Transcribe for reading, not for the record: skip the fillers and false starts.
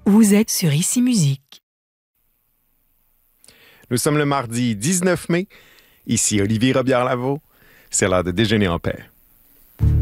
Vous êtes sur Ici Musique. Nous sommes le mardi 19 mai. Ici Olivier Robillard-Lavaux. C'est l'heure de déjeuner en paix.